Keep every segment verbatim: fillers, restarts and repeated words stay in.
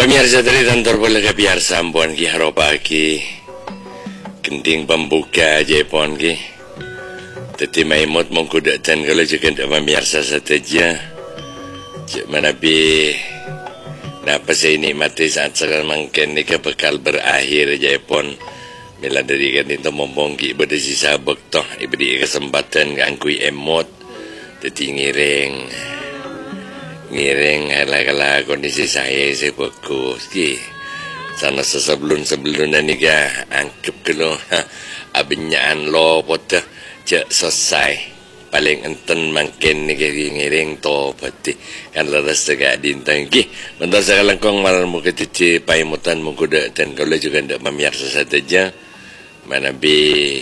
Pemirsa dari kantor bola biar sambuan ki haropaki kenting pembuka je pon ki teti maimot mengkuda dan kalau juga tak pemirsa saja cik mana bi napa saya ini mati saat sekarang mungkin ni bekal berakhir je pon mila dari kan itu membongki berdasi sabuk toh iberi kesempatan ngangkui emot teti ngiring ngiring ala-ala kondisi saya saya bagus ki sana sebelum-sebelum ni ga angkep kelo abinyaan lo poteh cek selesai paling enten mungkin ni ngiring to pati kan leres tegak dintang ki bentar saya langkong malam muka cici paimutan mengkuda dan kalau juga ndak pemirsa saja mana bi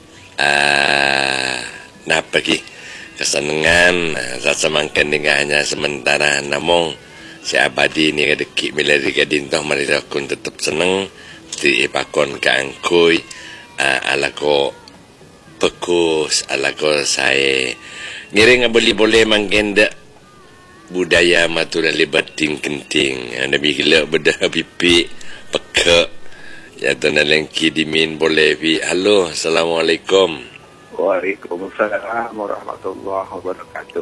ah napa ki kesenangan rasa mangken ni hanya sementara namun si abadi ni kadeki milari kadintoh mari akun tetap seneng di pakon kangkui uh, ala ko pekus ala ko saya ngiring beli boleh mangken dak budaya matura libat ting kenting ana bigila bedah pipi peke ya tona lengki dimin boleh bi halo assalamualaikum. Waalaikumsalam warahmatullahi wabarakatuh.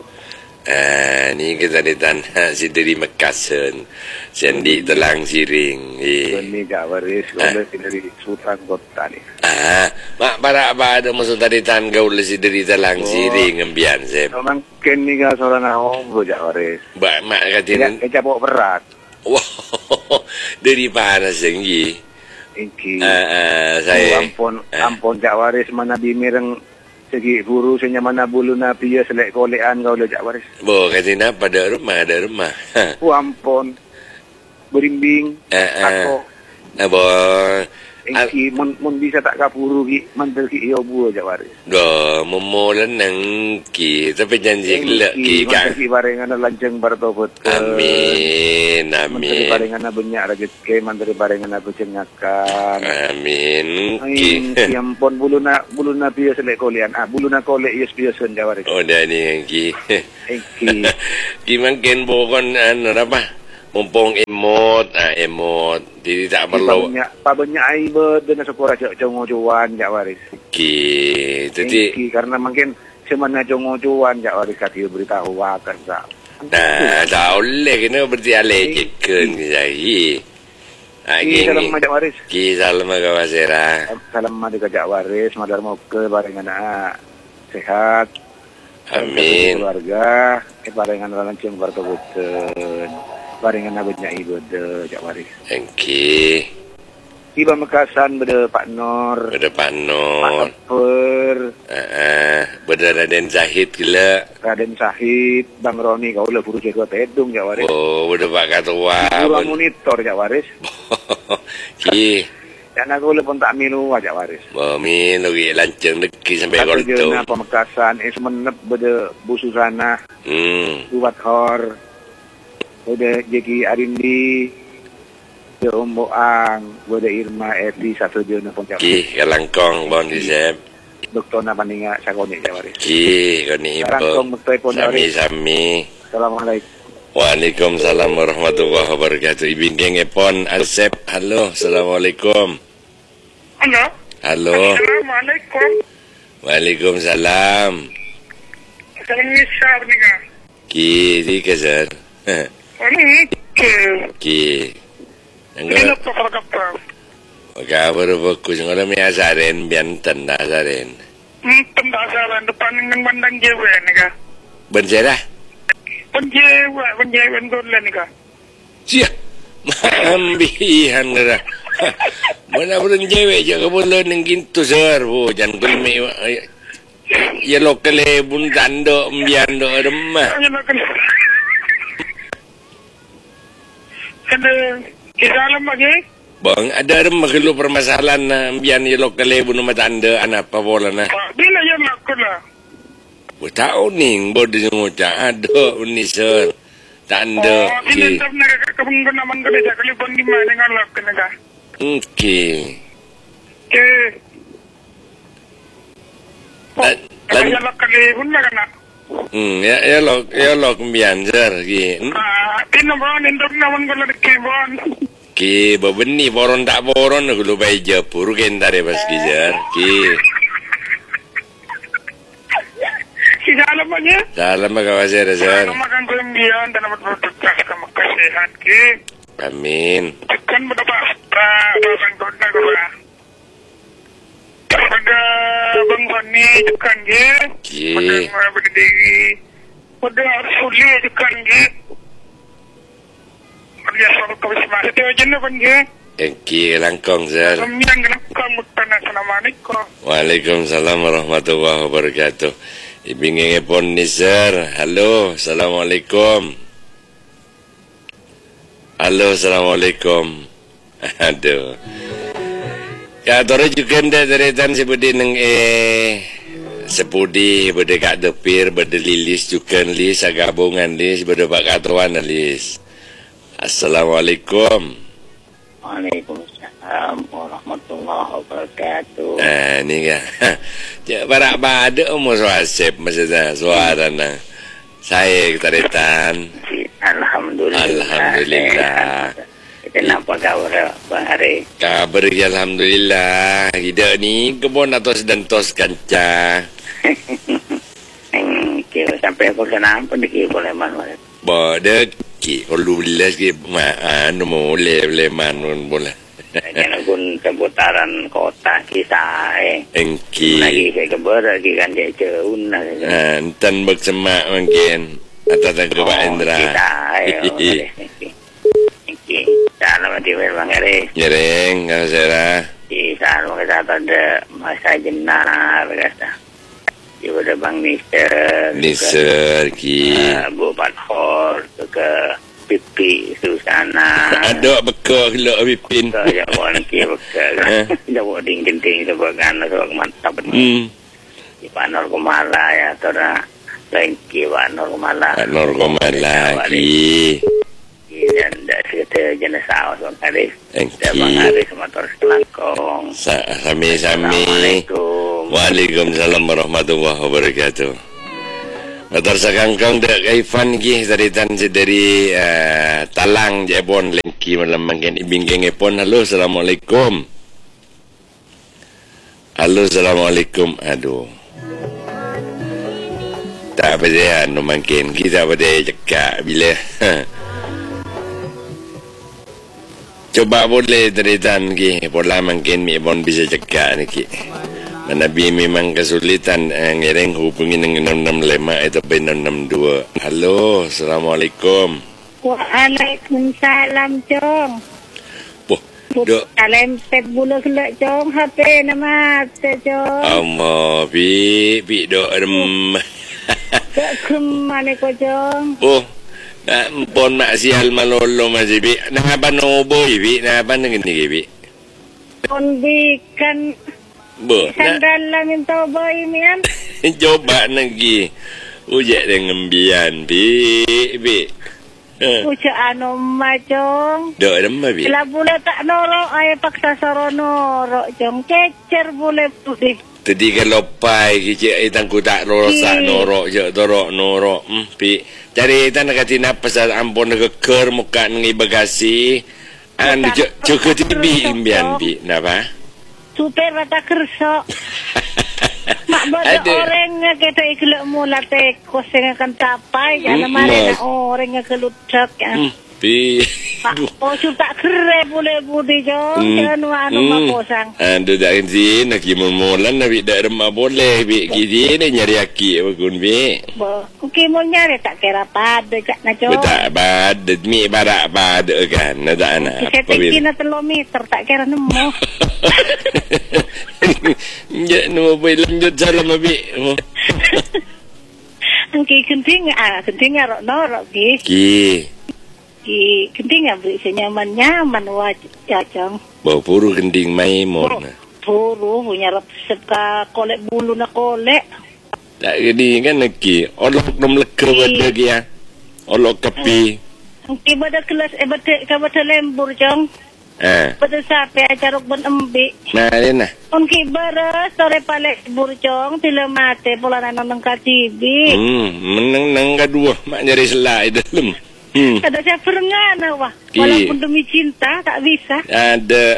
Ah, ni kita di tanah si dari Mekasen, sendi telang siring. Ini gawaris, kalau si dari Sultan Kota ni. Ah, mak para apa ada maksud tadi tan gaul si dari telang siring embian sep. Memang ken ni ga seorang orang gawaris. Ba mak katin. Dia capok berat. Wow, dari mana senggi? Iki. Ah, ah, saya. Ampun, ampun gawaris mana bimireng. Segi guru senya mana bulu nabi ya selek kolean kau lejak waris. Bo katina pada rumah ada rumah. Ku ampon berimbing aku. Nah bo iki mun mun bisa tak kapuru ki mantel ki yo bu aja waris. Do memolan nang ki tapi janji gelak ki kan. Ki barengan lanjeng bartobot. Amin amin. Barengan banyak rezeki manteri barengan becengakan. Amin. Ki ampun buluna buluna biasa selek kolean. Ah buluna kolek yes biasa waris. Oh dah ni ki. Iki. Ki mungkin bokon anu apa? Mumpung emot, ah emot, jadi tak perlu. Banyak, banyak aib dengan sekolah jongo-joan jak waris. Ki, jadi. Ki karena mungkin semana jongo-joan jak waris kati beritahu akan tak. Nah, tak boleh kena berarti alejkan saya. Ki salam jak waris. Ki salam kawasera. Salam dekat jak waris, madar mau ke barengan anak sehat. Amin. Keluarga, eh barengan lancung bartobuten. Barengan abadnya ibu de jak waris. Engki. Tiba Mekasan beda Pak Nur. Beda Pak Nur. Pak Per. Heeh, beda Raden Zahid gila. Raden Zahid, Bang Roni kau le buru jago tedung jak waris. Oh, beda Pak Ketua. Buru monitor jak waris. Ki. Dan aku le pun tak milu jak waris. Oh, milu ki lanceng neki sampai gorto. Tapi Pamekasan es menep beda Bu Susana. Hmm. Buat hor. Beda Jeki Arindi, Beda Om Boang, Beda Irma Eti satu jona pun jawab. Ki kalangkong bon di sep. Doktor napa ninga sakoni jawari. Ki koni ibu. Kalangkong mesti pun jawari. Sami-sami. Assalamualaikum. Waalaikumsalam warahmatullahi wabarakatuh. Ibing kengepon Alsep. Halo, assalamualaikum. Halo. Halo. Assalamualaikum. Waalaikumsalam. Salam misal nika. Ki di keser. Ini ke. Ki. Ini apa kata? Maka baru fokus ngono mi asaren bian tanda asaren. Hmm, tanda asaran depan dengan bandang jewe nika. Bencera? Penjewe, penjewe ndole nika. Sia. Ambihan ngera. Mana pun jewe jaga bola ning gintu ser bo jan kulmi. Ya lokal bun dando mbian do remah. Ada kisalam lagi? Bang, ada remah kalau permasalahan na mbian ya lokal bun matanda anak apa bola na. Bila ya lakula? Bo tao ning bo de ngoca ado unisor. Tanda. Oh, ini tak nak kebun naman ko sa kalipon di mana dengan lakuna ka. Okay. Ke. Lan Kaya lakalipon na kana. Hmm, ya ya lo ya lo kumbian jar ki. Ah, tinabon indok naman ko lang kibon. Ki babeni boron tak boron aku lu bai Japur ken tare pas ki jar. Ki. Sigala pa niya? Salam makawasir jar. Makan kumbiyan dan matutugkas ka magkasihan ki. Amin. Kan mo na ba? Babang konda ko ba? Pada bang Fani jukan je. Ki. Pada berdiri. Pada Suli jukan je. Pada soal kawisma. Itu aja na pun je. Ki langkong jar. Kamian gelapkan mutana Assalamualaikum. Waalaikumsalam warahmatullahi wabarakatuh. Ibingenge pon ni sir. Halo, assalamualaikum. Halo, assalamualaikum. Aduh. Katore juga ndak deretan sebudi neng eh sepudi bede kak depir bede lilis juga lis agabungan lis bede pak katuan lis. Assalamualaikum. Waalaikumsalam warahmatullahi wabarakatuh. Nah, ni kan. Ya barak bade umur wasep maksudnya suara nang. Saya keteretan. Alhamdulillah. Alhamdulillah. Kenapa kabar Bang Hari? Kabar ya alhamdulillah. Kita ni kebon atas dan tos kanca. Kira sampai aku kenapa dikira boleh mana? Bade ki kalau boleh ki maan boleh boleh manun boleh. Jangan gun seputaran kota kisah eh. Engki. Lagi ke keber lagi kan dia ceun lah. Antan bersemak mungkin. Atas ke Pak Indra. Kisah eh. Engki. Salam hati Bang Hari. Nyereng kalau saya. Kisah kita ada masa jenar kata. Dia ada Bang Mister. Mister ki. Bu Pathor ke Pipi Susana. Ada bekok lo Pipin. Saya buat nanti bekal. Dia buat ding-ding sebagian atau mantap. Hmm. Di Panor Kumala ya, tora lengki Panor Kumala. Panor Kumala lagi. Dan dari itu jenis awas Bang Haris. Engki. Bang Haris motor selangkong. Sami-sami. Assalamualaikum. Waalaikumsalam warahmatullahi wabarakatuh. Motor sakangkong dek Ivan ki dari tan dari uh, Talang Jebon lengki malam mangken ibingkeng epon. Halo, assalamualaikum. Halo, assalamualaikum. Aduh. Tak apa dia no mangken kita apa dia cekak bila. Coba boleh dari tan ki pola mangken mi bon bisa cekak ni ki. Nabi memang kesulitan eh, ngereng hubungi dengan enam enam lima itu enam enam dua. Halo, assalamualaikum. Waalaikumsalam Chong. Boh, dok. Alam pet bulu kelak Chong. H P nama te Chong. Amma bi bi dok rem. Dok kemana ko Chong? Oh, nak pon mak sial malolo masih bi. Nah apa noboy bi? Nah apa dengan ni bi? Pon bi kan. Bo, sandal lah minta boy mian. Coba lagi. Ujek dengan bian bi bi. Uca anu macong. Dok remah bi. Bila boleh tak norok ay paksa soro norok Chong. Cecer boleh putih. Tadi kalau pai kicik itang ku tak rosak norok je torok norok. Hmm bi. Cari itang nak kati napas ampun nak ker muka ngi bagasi. Anu je cukup tibi imbian bi. Napa? Super mata kerso. Mak bodoh orangnya kita ikhlas mula te koseng akan tapai. Jangan marah orangnya kelutak ya. Pi. Oh sudah kere boleh budi jong. Jangan anu makosang. Ando dah inti nak kimun-mulan nak dak remah boleh bi kiri ni nyari aki bakun bi. Bo, kimun nyari tak kira pada cak na jong. Tak pada mi barak pada kan. Nak tak nak. Saya tinggi na telo meter tak kira nemu. Ya nemu boleh lanjut salam bi. Angki kenting ah kenting rok norok ki. Ki. Ki kenting ah beri senyaman-nyaman wajah Chong. Bawa puru kenting maimun. Puru punya resep ka kolek bulu na kolek. Tak gini kan lagi. Olok nom leka pada dia. Olok kapi. Angki bada kelas eh bada ka bada lembur Chong. Ah. Pada sapi acarok ben embi. Nah, din na. On kibaras sore pale burcong tila mate pula nanong ka T V. Hmm, menang nang kadua mak nyari selai dalam. Hmm. Ada saya perengana wah. Ki. Walaupun demi cinta tak bisa. Ada.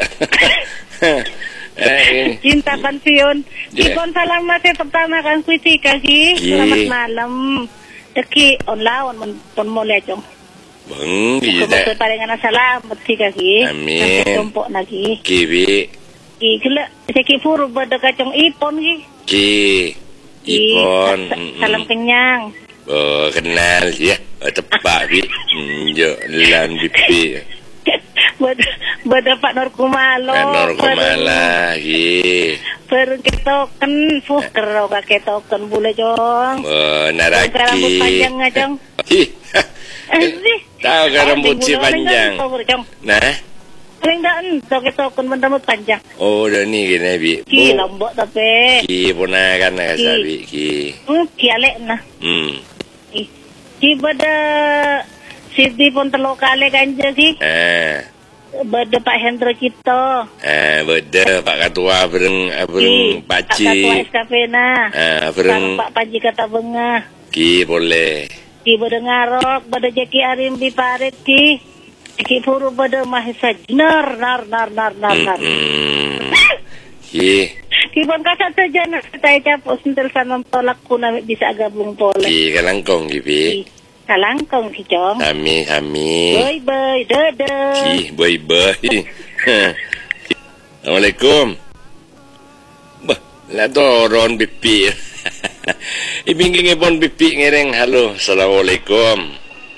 eh, Cinta pensiun. Yeah. Kipon salam masih pertama kan kuiti kaki. Ki. Selamat malam. Deki on lawan mon pon mole cong. bang, Kau kita. palingan salam mati kaki. Amin. Sampai tumpuk lagi. Kiwi, Ki kela seki furu bada kacong ipon ki. ki, Ki, ipon. sa- sa- Salam kenyang. Oh, kenal ya. Oh, tepat bi. Hmm, jo lan bipi. Bada bada Pak Nur Kumalo. Kanor kumala, ki. Perun ketoken, fuh kerau ka ketoken bule cong. Oh, Rambut naraki. panjang nga cong. Hi. Eh, sih. Tahu kan rambut si panjang. Nah. Paling daan, toke-token man rambut panjang. Oh, dah ni kena bi. Ki, lombok tapi. Ki ponakan nak Ki. sabi ki. Hmm, kialek na. Hmm. Ki, ki bada Siti pun telok kali kanja ki. Ah. Bada Pak Hendro Cito. Ah, beda Pak Ketua bereng Ki, bereng Pak Ketua paci. S K P na. Ah, Sarang bereng Pak Panji kata bengah. ki boleh. Ki bada ngarok, bada Jeki Arimbi parit ki. Ki puru bada mahisa nar nar nar nar nar nar. Hmm. Ki, Ki pun kasat saja na tayo capos sentil sa tolak ko na bisa gabung pole. ki kalangkong ki bi. Ki kalangkong ki Chong. Kami kami. Bye bye, dadah. Ki, bye bye. Assalamualaikum. Bah, lah doron bipi. Ibingking ipon bipi ngereng. Halo, assalamualaikum.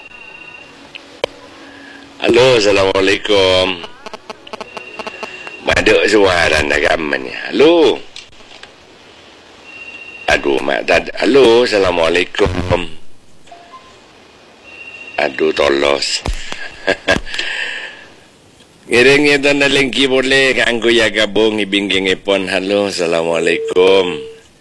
Halo, assalamualaikum. Maduk suara nagaman ni. Halo. Aduh, mak tad. Halo, assalamualaikum. Aduh, tolos. Ngiring itu na lingki boleh kanggo ya gabung ibingking ipon. Halo, assalamualaikum.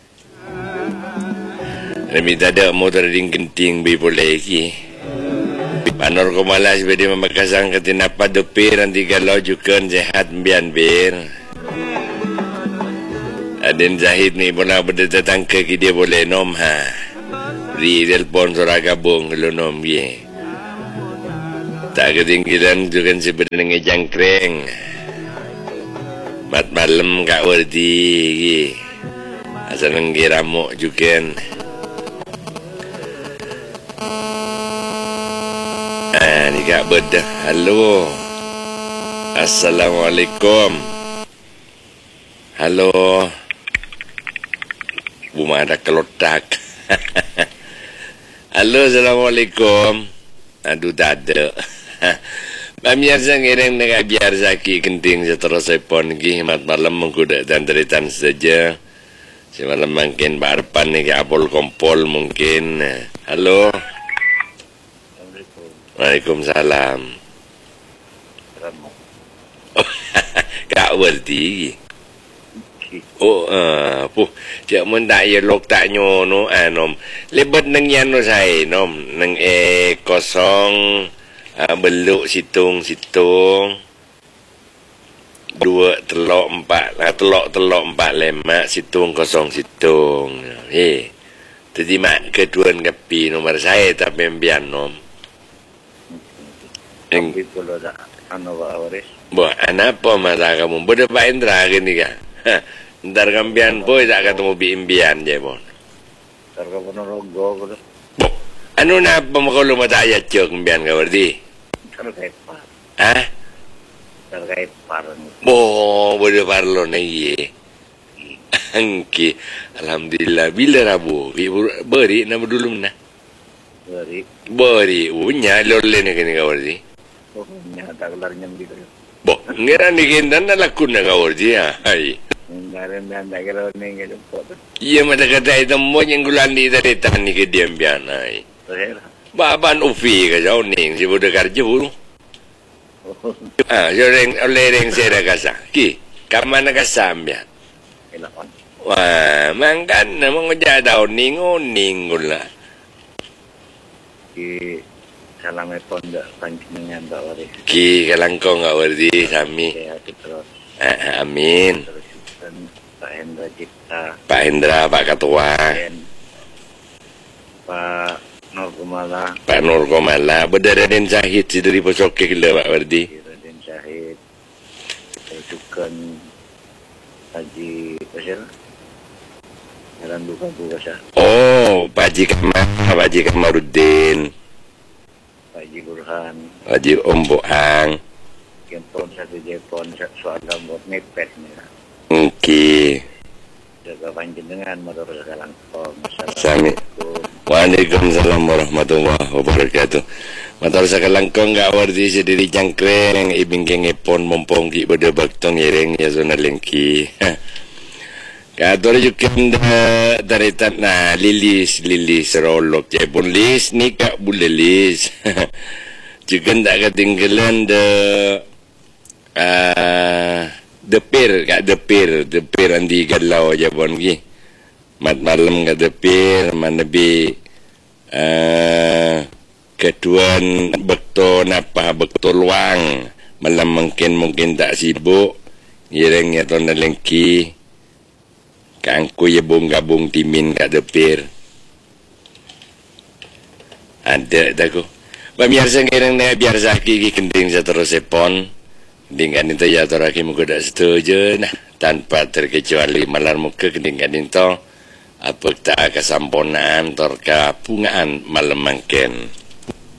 Remi tada motor ding genting bi boleh ki. Panor ko malas bedi memakasang ketinapa dupir nanti galau jukan sehat bian bir. Adin Zahid ni pernah berdatang ke dia boleh nom ha. Ri telpon sora gabung kalau nom ye. Tak ketinggian juga sebenarnya jangkreng. Mat malam kak wardi ki. Asal ngiramuk juga. Ah, ni kak bedah. Halo. Assalamualaikum. Halo. Buma ada kelotak. Halo, assalamualaikum. Aduh, tak ada. Bamiar sang ireng dengan biar zaki kenting seterus ipon gi mat malam mengkuda dan teritan saja. Semalam mungkin barpan ni ke apol kompol mungkin. Halo. Waalaikumsalam. Oh, kak berdi. Oh, ah, puh, cak mun tak ya lok tak nyono anom. Lebet nang yan no say nom, nang e kosong ah, beluk situng situng. Dua telok empat, ah, telok telok empat lemak situng kosong situng. Eh, tadi mak keduan kapi nomor saya tak membian nom. Eng, Kalau dah anu waris. buat anak apa mata kamu? Bodoh Pak Indra gini kan? Ntar kambian boy tak ketemu biimbian je pun. Karena Ponorogo kalau Bo, anu napa mo kalau mata ayat cok kambian kau berdi? terkait par, Ah? terkait par. Bo, bodoh parlo na ye. Angki, alhamdulillah. Bila rabu? Beri nama dulu na. Dari Beri, unya lolen na kini kau berdi. pokoknya tak kelarnya gitu. Bo, ngira ni kintan na lakun na kau berdi ha. Hai. Ngaran dan tak kira ni gitu. Iya mata kata itu mo yang gulan di dari tani ke diam bian hai. Saya Baban ufi ka jauh ning si bodoh kerja bulu. Ah, joreng olereng sera kasa. Ki, kamana kasam ya. elakon. Wah, mangkan na mga jadaw ningo ningo la. Di salam epon dak panjenengan Pak Waris. Ki kalangkong Kak Wardi sami. Sehat terus. Ah, amin. Terus Pak Hendra Cipta, Pak Hendra, Pak Ketua, dan Pak Nur Kumala, Pak Nur Komala, Bedaraden Syahid si dari Posoke kila Pak Wardi. Raden Syahid, Tukan Haji Pasir, Jalan Duka Bukasa, Oh, Pak Haji Kamar, Pak Haji Kamaruddin, Pak Haji Burhan, Pak Haji Om Boang. Kempon satu Jepon soal buat mepet nih. Oke. Jaga panjenengan motor sekarang. Sami. Waalaikumsalam warahmatullahi wabarakatuh. Motor sekarang kong Kak Wardi sediri jangkreng ibing kengepon mompong ki beda baktong yereng ya zona lengki. Kator juga dari tanah lilis lilis rolok jepun lis ni Kak bulelis. Juga tak ketinggalan de uh, depir Kak depir depir andi galau aja bon ki mat malam Kak depir mana bi uh, ketuan bekto napa bekto luang malam mungkin mungkin tak sibuk yerengnya tona lengki kangku ya bung gabung timin Kak depir ada taku pemirsa ngereng na biar saki kending seterus sepon dengan itu ya toraki muka dak setuju nah tanpa terkecuali malar muka dengan itu apa tak kesamponaan torka pungaan malam mangken